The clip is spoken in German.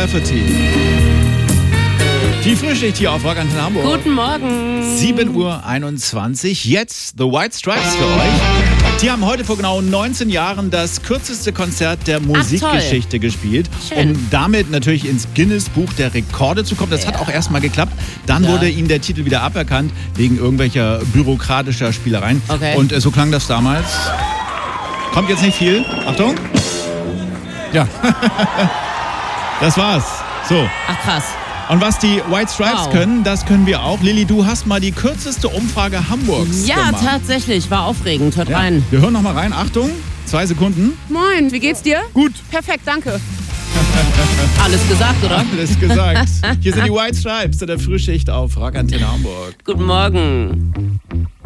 Rafferty. Die Frühschicht hier auf Rock Antenne Hamburg. Guten Morgen. 7:21 Uhr. Jetzt The White Stripes für euch. Die haben heute vor genau 19 Jahren das kürzeste Konzert der Musikgeschichte gespielt, Schön. um damit natürlich ins Guinness-Buch der Rekorde zu kommen. Das hat auch erstmal geklappt. Dann wurde ihnen der Titel wieder aberkannt, wegen irgendwelcher bürokratischer Spielereien. Okay. Und so klang das damals. Kommt jetzt nicht viel. Achtung. Ja. Das war's. So. Ach krass. Und was die White Stripes können, das können wir auch. Lilly, du hast mal die kürzeste Umfrage Hamburgs Ja, gemacht. tatsächlich. War aufregend. Hört rein. Wir hören noch mal rein. Achtung, 2 Sekunden. Moin, wie geht's dir? Gut. Perfekt, danke. Alles gesagt, oder? Alles gesagt. Hier sind die White Stripes in der Frühschicht auf Rock Antenne Hamburg. Guten Morgen.